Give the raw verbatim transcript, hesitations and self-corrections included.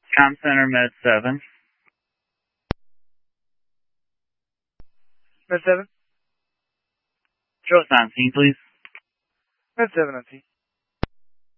Com Center, Med seven. Med seven. Show us on scene, please. Med seven on scene.